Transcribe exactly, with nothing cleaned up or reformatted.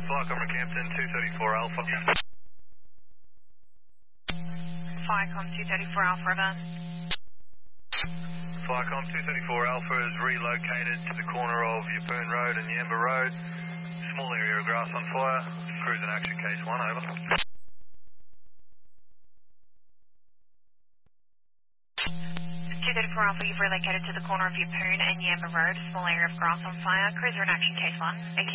Flycom Rockhampton, two thirty-four Alpha. Flycom two thirty-four Alpha, event. Flycom two thirty-four Alpha is relocated to the corner of Yeppoon Road and Yamba Road. Small area of grass on fire. Cruise in action, case one, over. two thirty-four Alpha, you've relocated to the corner of Yeppoon and Yamba Road. Small area of grass on fire. Cruiser in action, case one.